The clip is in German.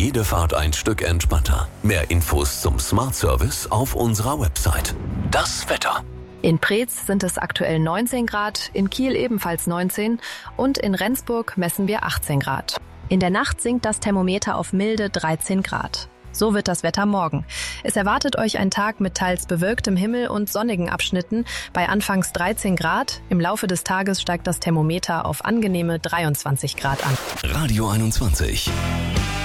jede Fahrt ein Stück entspannter. Mehr Infos zum Smart Service auf unserer Website. Das Wetter. In Preetz sind es aktuell 19 Grad, in Kiel ebenfalls 19 und in Rendsburg messen wir 18 Grad. In der Nacht sinkt das Thermometer auf milde 13 Grad. So wird das Wetter morgen. Es erwartet euch ein Tag mit teils bewölktem Himmel und sonnigen Abschnitten bei anfangs 13 Grad. Im Laufe des Tages steigt das Thermometer auf angenehme 23 Grad an. Radio 21.